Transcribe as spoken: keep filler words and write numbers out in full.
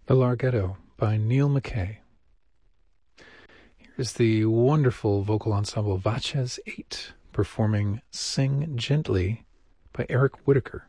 The Larghetto by Neil McKay. Here's the wonderful vocal ensemble Vaches eight performing Sing Gently by Eric Whitacre.